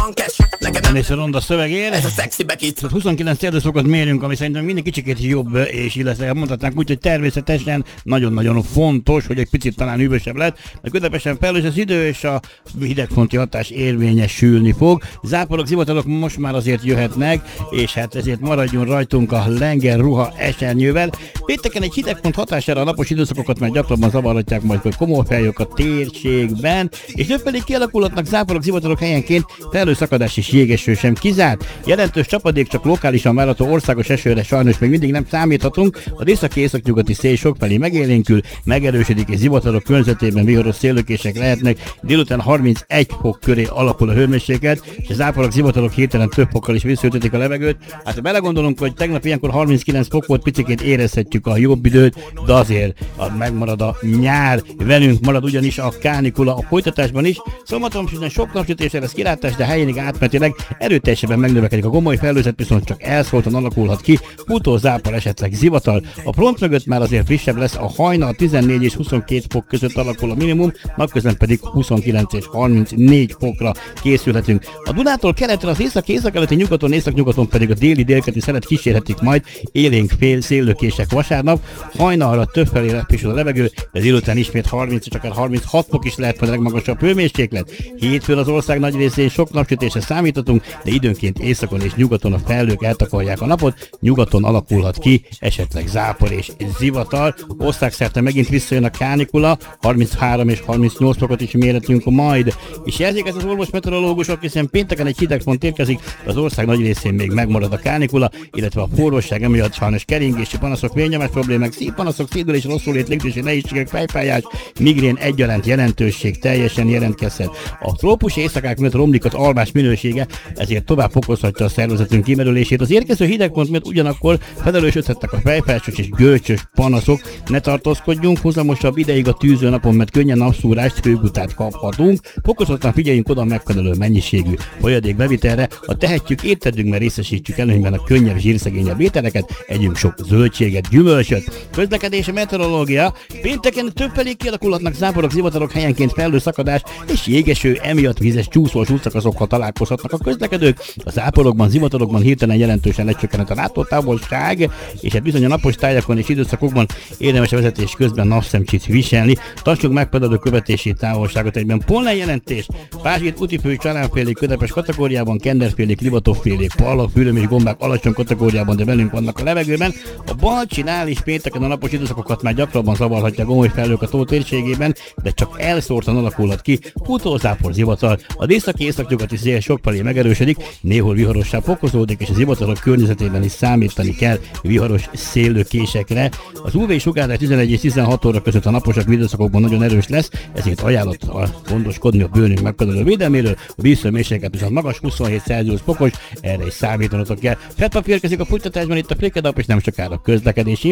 És a ronda szövegér. Ez a szexi bekit. 29 Celsiusfokat mérünk, ami szerintem mindig kicsikét jobb, és illetve mondhatnánk úgy, hogy természetesen nagyon-nagyon fontos, hogy egy picit talán hűvösebb lett, mert közepesen felhős az idő, és a hidegfronti hatás érvényesülni fog. Záporok, zivatarok most már azért jöhetnek, és hát ezért maradjon rajtunk a lenger ruha esernyővel. Pénteken egy hidegfront hatására a napos időszakokat már gyakrabban zavarhatják majd komoly felhők a térségben, és több pedig kialakulhatnak záporok, zivatarok helyenként, felhőszakadás és jégeső sem kizárt. Jelentős csapadék, csak lokálisan várható országos esőre sajnos még mindig nem számíthatunk. A északi északnyugati szél sokfelé megélénkül, megerősödik, és zivatarok környezetében viharos széllökések lehetnek. Délután 31 fok köré alakul a hőmérséklet, és az záporok, zivatarok hirtelen több fokkal is visszaütötik a levegőt. Hát ha belegondolunk, hogy tegnap ilyenkor 39 fok volt, picikét érezhetjük a jobb időt, de azért megmarad a nyár, velünk marad ugyanis a kánikula a folytatásban is. Szombaton sok napsütésre lesz kilátás, de helyénig átmetileg erőteljesebben megnövekedik a gomoly felhőzet, viszont csak elszóltan alakulhat ki, futó zápor, esetleg zivatar. A front mögött már azért frissebb lesz, a hajnal 14 és 22 fok között alakul a minimum, napközben pedig 29 és 34 fokra készülhetünk. A Dunától keletre, az észak-észak-keleti nyugaton, észak-nyugaton pedig a déli-délkeleti szelet kísérhetik majd élénk széllökések vasárnap. Hajnalra többfelé lepésül a levegő, de délután ismét 30 és akár 36 fok is lehet majd a legmagasabb hőmérséklet. Hétfőn az ország nagy részén sok napsütésre számíthatunk, de időnként északon és nyugaton a felhők eltakarják a napot, nyugaton alakulhat ki esetleg zápor és zivatar. Országszerte megint visszajön a kánikula, 33 és 38 fokot is mérhetünk majd. És jelzik ez az orvos meteorológusok, hiszen pénteken egy hidegfront érkezik, de az ország nagy részén még megmarad a kánikula, illetve a forróság emiatt sajnos keringési panaszok, vérnyomás problémák, szívpanaszok, szédülés, rosszulét, légzési nehézségek, fejfájás, migrén egyaránt jelentőség teljesen jelentkezhet. A trópusi éjszakák miatt romlik az alvás minősége, ezért tovább fokozhatja a szervezetünk kimerülését. Az érkező hidegfront miatt ugyanakkor felerősödhetnek a fejfájásos és görcsös panaszok. Ne tartózkodjunk húzamosabb ideig a tűző napon, mert könnyen napszúrást, hőgutát kaphatunk. Fokozottan figyeljünk oda megfelelő mennyiségű folyadék bevitelre, a tehetjük étterünkben részesítsük előnyben a könnyebb, zsírszegényebb ételeket, együnk sok zöldséget, gyümölcsöt. Közlekedés, meteorológia. Pénteken többfelé kialakulhatnak záporok, zivatarok, helyenként felhőszakadás és jégeső, emiatt vízes csúszós útszakozokkal találkozhatnak a közlekedők. A záporokban, zivatarokban hirtelen jelentősen lecsökkenhet a látótávolság, és hát bizony a napos tájakon és időszakokban érdemes a vezetés közben napszemcsit viselni. Tartsuk megfelelő követési távolságot. Egyben pollenjelentés. Pázsit, útifő, csalánfélék közepes kategóriában, kenderfélék, livatofélék, pallak, fülöm és gombák alacsony kategóriában, de velünk vannak a levegőben. A Balcsinál is pénteken a napos időszakokat már gyakrabban zavarhatja gomoly felhők a tó térségében, de csak elszórtan alakulhat ki futózápor, zivatar. A északi északnyugati szél sokfelé megerősödik, néhol viharossá fokozódik, és az zivatarok környezetében is számítani kell viharos széllökésekre. Az UV sugárzás 11 és 16 óra között a naposabb időszakokban nagyon erős lesz, ezért ajánlott gondoskodni a bőrünk megfelelő védelméről. A vízhőmérséklet viszont magas, 27 Celsius fokos, erre is számítanotok kell. Fettpap érkezik a futtatásban itt a Flikedap, és nem sokára közlekedési